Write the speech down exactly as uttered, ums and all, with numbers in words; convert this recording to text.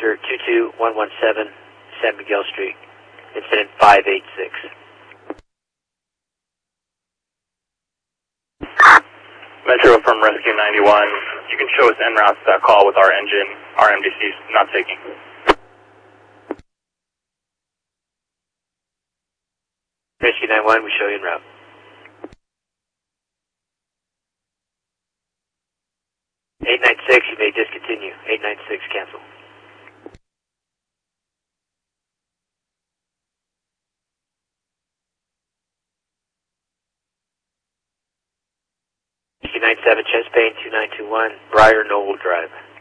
Vector two two one one seven, San Miguel Street, incident five eight six. Metro from Rescue ninety-one, you can show us en route to that call with our engine, our M D C's not taking. Rescue ninety-one, we show you en route. eight nine six, you may discontinue. eight nine six, cancel. Rescue ninety-seven, chest pain two nine two one, Briar Knoll Drive.